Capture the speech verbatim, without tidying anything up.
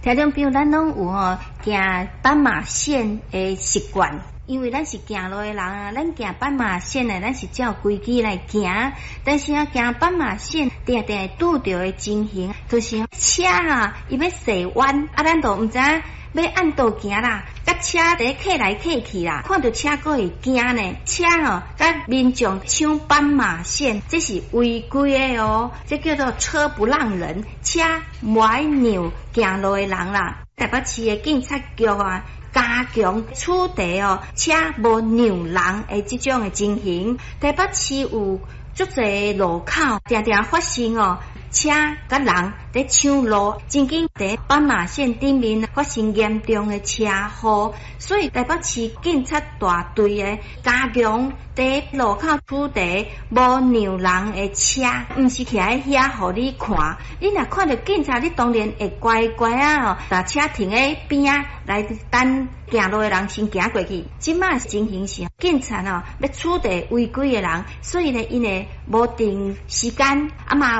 听众朋友，咱拢有吼行斑马线的习惯，因为咱是行路的人啊，咱行斑马线的，咱是照规矩来行。但是啊，行斑马线定定拄到的情形，就是车啊，伊要驶弯，啊，咱都毋知要按倒行啦，甲车伫客来客去啦，看到车佫会惊呢。车哦，甲民众抢斑马线，这是违规的哦，这叫做车不让人，车唔爱让行路的人啦。台北市的警察局啊，加强处理哦车无让人的这种的情形。台北市有足侪路口常常发生哦。车甲人在抢路，曾经在斑马线顶面发生严重的车祸，所以台北市警察大队的加强在路口处理无让人的车，毋是徛喺遐互你看。你若看到警察，你当然会乖乖啊哦，把车停喺边啊，来等行路的人先行过去。即马情形是警察哦要处理违规的人，所以呢，因会无定时间啊嘛。